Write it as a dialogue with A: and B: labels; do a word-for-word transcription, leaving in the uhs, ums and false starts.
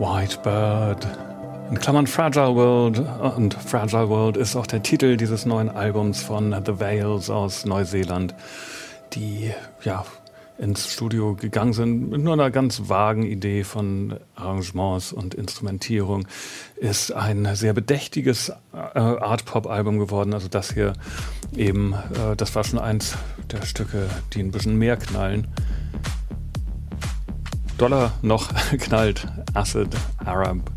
A: White Bird. In Klammern Fragile World. Und Fragile World ist auch der Titel dieses neuen Albums von The Veils aus Neuseeland, die ja ins Studio gegangen sind mit nur einer ganz vagen Idee von Arrangements und Instrumentierung. Ist ein sehr bedächtiges äh, Art-Pop-Album geworden. Also das hier eben, äh, das war schon eins der Stücke, die ein bisschen mehr knallen. Dollar noch knallt Acid Arab.